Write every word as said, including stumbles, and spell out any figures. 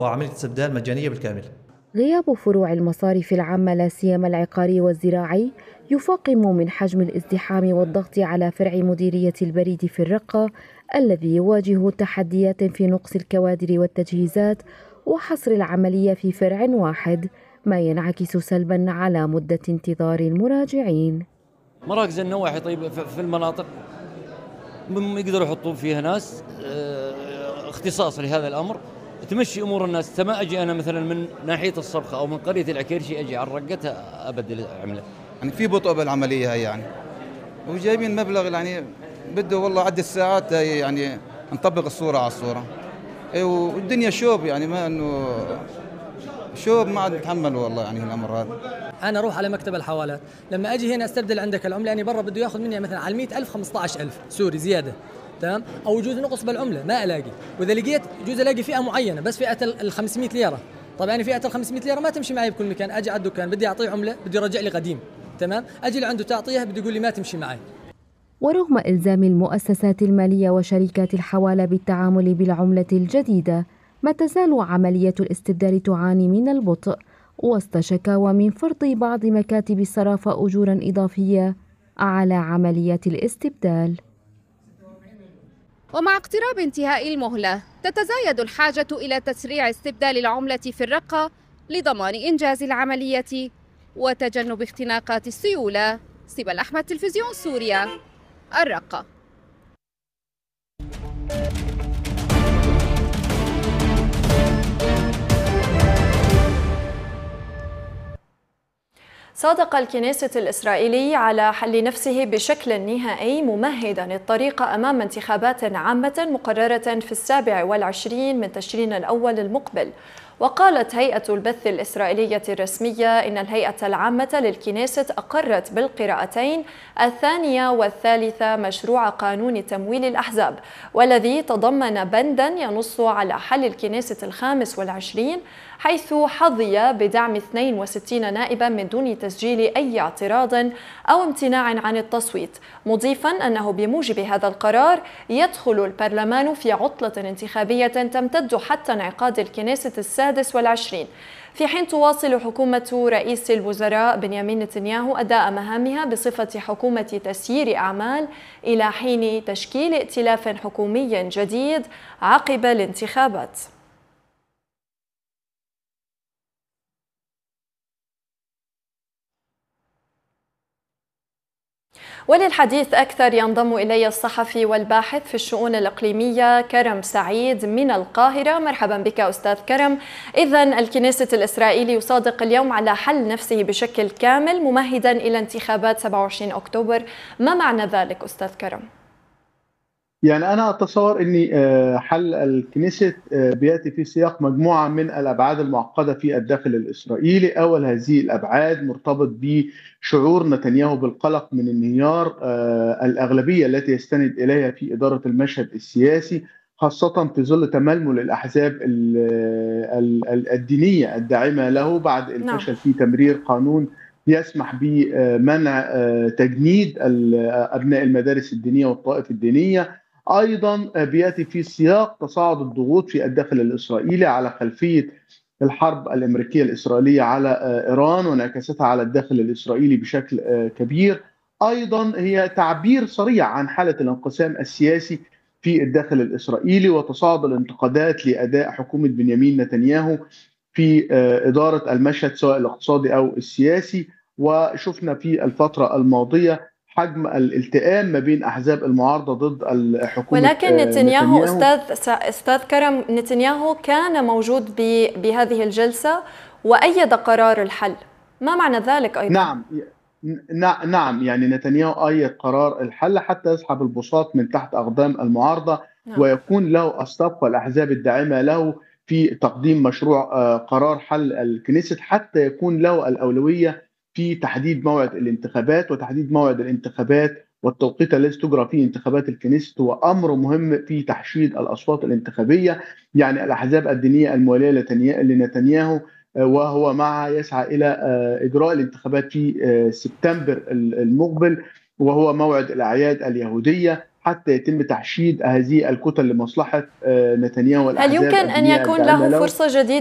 وعملية استبدال مجانية بالكامل. غياب فروع المصارف العامة لا سيما العقاري والزراعي يفاقم من حجم الازدحام والضغط على فرع مديرية البريد في الرقة الذي يواجه تحديات في نقص الكوادر والتجهيزات وحصر العملية في فرع واحد، ما ينعكس سلبا على مدة انتظار المراجعين. مراكز النواحي طيب في المناطق يقدروا يحطون فيها ناس اختصاص لهذا الأمر تمشي أمور الناس. تما أجي أنا مثلا من ناحية الصبخة أو من قرية العكيرشي أجي على رقتها أبدل العملة. يعني في بطء بالعملية هي يعني، وجايبين مبلغ يعني بده والله عدة ساعات يعني نطبق الصورة على الصورة. والدنيا شوب يعني، ما إنه شوب ما عاد نتحمل والله يعني الأمر هذا. أنا أروح على مكتب الحوالات، لما أجي هنا أستبدل عندك العملة يعني برا بده ياخذ مني مثلا على مئة ألف خمسة عشر ألف سوري زيادة، تمام؟ أو يجوز نقص بالعملة ما ألاقي، وإذا لقيت يجوز ألاقي فئة معينة بس فئة ال خمسمئة ليرة. طبعا يعني فئة ال خمسمئة ليرة ما تمشي معي بكل مكان. أجي على الدكان بدي أعطيه عملة بده يرجع لي قديم، تمام؟ أجي لعنده تعطيها بده يقول لي ما تمشي معي. ورغم إلزام المؤسسات المالية وشركات الحوالة بالتعامل بالعملة الجديدة، ما تزال عملية الاستبدال تعاني من البطء وسط شكاوى من فرض بعض مكاتب الصرافة أجورا إضافية على عملية الاستبدال. ومع اقتراب انتهاء المهلة تتزايد الحاجة إلى تسريع استبدال العملة في الرقة لضمان إنجاز العملية وتجنب اختناقات السيولة. سبل أحمد، تلفزيون سوريا، الرقة. صادق الكنيسة الإسرائيلي على حل نفسه بشكل نهائي ممهدا الطريق أمام انتخابات عامة مقررة في السابع والعشرين من تشرين الأول المقبل. وقالت هيئة البث الإسرائيلية الرسمية إن الهيئة العامة للكنيسة أقرت بالقراءتين الثانية والثالثة مشروع قانون تمويل الأحزاب، والذي تضمن بندا ينص على حل الكنيسة الخامس والعشرين، حيث حظي بدعم اثنين وستين نائبا من دون تسجيل أي اعتراض أو امتناع عن التصويت، مضيفا أنه بموجب هذا القرار يدخل البرلمان في عطلة انتخابية تمتد حتى انعقاد الكنيسة السادس والعشرين، في حين تواصل حكومة رئيس الوزراء بنيامين نتنياهو أداء مهامها بصفة حكومة تسيير أعمال إلى حين تشكيل ائتلاف حكومي جديد عقب الانتخابات. وللحديث أكثر ينضم إلي الصحفي والباحث في الشؤون الإقليمية كرم سعيد من القاهرة. مرحبا بك أستاذ كرم. إذن الكنيسة الإسرائيلي يصادق اليوم على حل نفسه بشكل كامل ممهدا إلى انتخابات سبعة وعشرين أكتوبر، ما معنى ذلك أستاذ كرم؟ يعني أنا أتصور أن حل الكنيسة بيأتي في سياق مجموعة من الأبعاد المعقدة في الداخل الإسرائيلي. أول هذه الأبعاد مرتبط بشعور نتنياهو بالقلق من انهيار الأغلبية التي يستند إليها في إدارة المشهد السياسي، خاصة في ظل تململ الأحزاب الدينية الداعمة له بعد الفشل في تمرير قانون يسمح بمنع تجنيد أبناء المدارس الدينية والطوائف الدينية. أيضا بيأتي في سياق تصاعد الضغوط في الداخل الإسرائيلي على خلفية الحرب الأمريكية الإسرائيلية على إيران وانعكاساتها على الداخل الإسرائيلي بشكل كبير. أيضا هي تعبير صريح عن حالة الانقسام السياسي في الداخل الإسرائيلي وتصاعد الانتقادات لأداء حكومة بنيامين نتنياهو في إدارة المشهد سواء الاقتصادي أو السياسي. وشفنا في الفترة الماضية حجم الالتئام ما بين أحزاب المعارضة ضد الحكومة. ولكن نتنياهو أستاذ أستاذ كرم، نتنياهو كان موجود بهذه الجلسة وأيد قرار الحل، ما معنى ذلك أيضا؟ نعم نعم يعني نتنياهو أيد قرار الحل حتى يسحب البساط من تحت أقدام المعارضة نعم. ويكون له السبق والأحزاب الداعمة له في تقديم مشروع قرار حل الكنيسة حتى يكون له الأولوية في تحديد موعد الانتخابات. وتحديد موعد الانتخابات والتوقيت الذي تجرى فيه انتخابات الكنيسة هو أمر مهم في تحشيد الأصوات الانتخابية. يعني الأحزاب الدينية الموالية لنتنياهو وهو معها يسعى إلى إجراء الانتخابات في سبتمبر المقبل، وهو موعد الأعياد اليهودية. حتى يتم تحشيد هذه الكتل لمصلحة نتنياهو هل يمكن أن يكون له فرصة جديدة